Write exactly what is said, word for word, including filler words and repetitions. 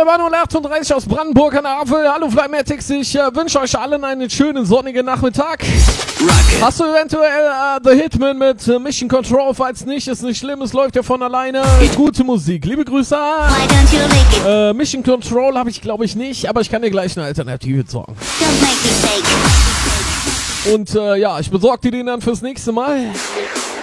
war null achtunddreißig aus Brandenburg an der Havel. Hallo Flymatics, ich äh, wünsche euch allen einen schönen sonnigen Nachmittag. Rocket. Hast du eventuell äh, The Hitman mit äh, Mission Control? Falls nicht, ist nicht schlimm, es läuft ja von alleine. Gute Musik, liebe Grüße. Äh, Mission Control habe ich glaube ich nicht, aber ich kann dir gleich eine Alternative sagen. Und äh, ja, ich besorge dir den dann fürs nächste Mal.